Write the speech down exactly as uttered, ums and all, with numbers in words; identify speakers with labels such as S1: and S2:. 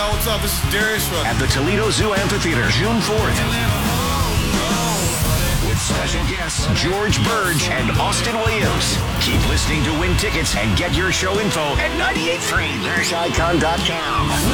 S1: y'all. What's up? This is Darius Rucker.
S2: At the Toledo Zoo Amphitheater, June fourth. With special guests George Burge and Austin Williams. Keep listening to win tickets and get your show info at ninety-eight point three, their chi con dot com.